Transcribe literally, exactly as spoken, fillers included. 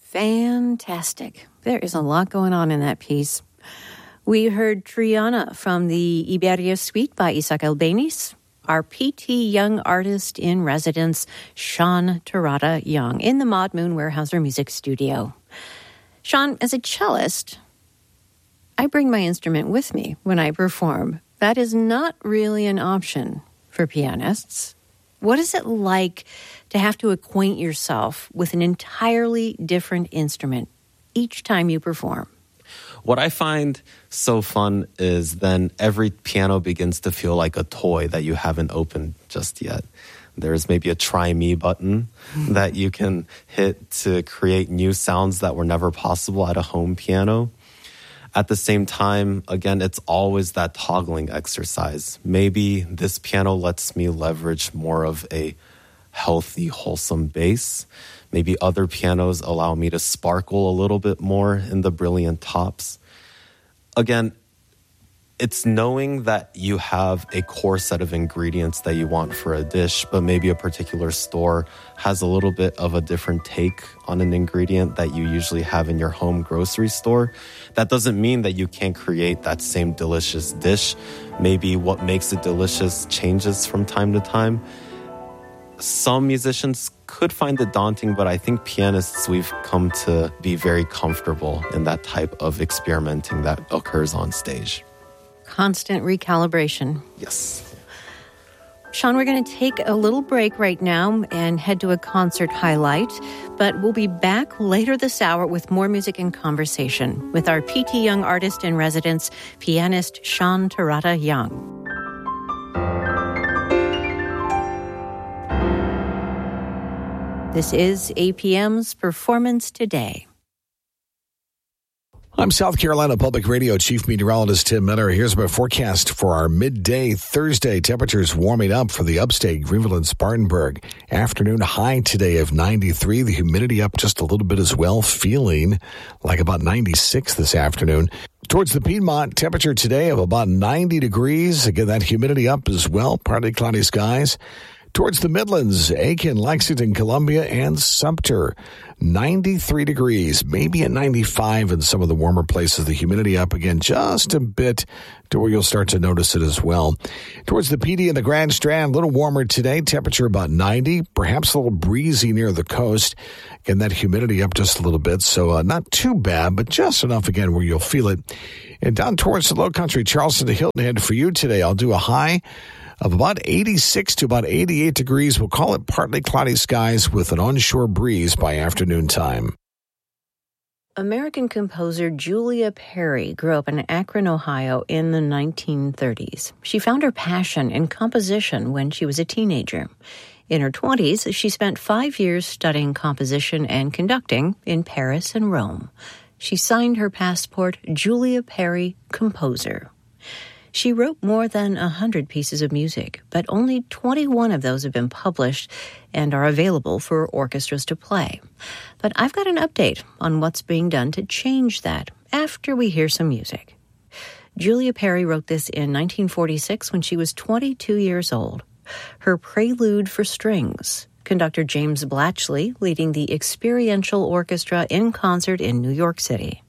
Fantastic. There is a lot going on in that piece. We heard Triana from the Iberia Suite by Isaac Albéniz, our P T Young artist in residence, Sean Terada Young, in the Maud Moon Weyerhaeuser Music Studio. Sean, as a cellist, I bring my instrument with me when I perform. That is not really an option for pianists. What is it like to have to acquaint yourself with an entirely different instrument each time you perform? What I find so fun is then every piano begins to feel like a toy that you haven't opened just yet. There's maybe a try me button that you can hit to create new sounds that were never possible at a home piano. At the same time, again, it's always that toggling exercise. Maybe this piano lets me leverage more of a healthy, wholesome bass. Maybe other pianos allow me to sparkle a little bit more in the brilliant tops. Again, it's knowing that you have a core set of ingredients that you want for a dish, but maybe a particular store has a little bit of a different take on an ingredient that you usually have in your home grocery store. That doesn't mean that you can't create that same delicious dish. Maybe what makes it delicious changes from time to time. Some musicians could find it daunting, but I think pianists, we've come to be very comfortable in that type of experimenting that occurs on stage. Constant recalibration. Yes. Sean, we're going to take a little break right now and head to a concert highlight, but we'll be back later this hour with more music and conversation with our P T Young artist in residence, pianist Sean Terada Young. This is A P M's Performance Today. I'm South Carolina Public Radio Chief Meteorologist Tim Miller. Here's my forecast for our midday Thursday. Temperatures warming up for the upstate, Greenville and Spartanburg. Afternoon high today of ninety-three. The humidity up just a little bit as well, feeling like about ninety-six this afternoon. Towards the Piedmont, temperature today of about ninety degrees. Again, that humidity up as well, partly cloudy skies. Towards the Midlands, Aiken, Lexington, Columbia, and Sumter, ninety-three degrees, maybe at ninety-five in some of the warmer places. The humidity up again just a bit to where you'll start to notice it as well. Towards the P D and the Grand Strand, a little warmer today, temperature about ninety, perhaps a little breezy near the coast. Again, that humidity up just a little bit, so uh, not too bad, but just enough again where you'll feel it. And down towards the Low Country, Charleston to Hilton Head for you today, I'll do a high of about eighty-six to about eighty-eight degrees. We'll call it partly cloudy skies with an onshore breeze by afternoon time. American composer Julia Perry grew up in Akron, Ohio in the nineteen thirties. She found her passion in composition when she was a teenager. In her twenties, she spent five years studying composition and conducting in Paris and Rome. She signed her passport Julia Perry Composer. She wrote more than one hundred pieces of music, but only twenty-one of those have been published and are available for orchestras to play. But I've got an update on what's being done to change that after we hear some music. Julia Perry wrote this in nineteen forty-six when she was twenty-two years old. Her Prelude for Strings, conductor James Blatchley leading the Experiential Orchestra in concert in New York City.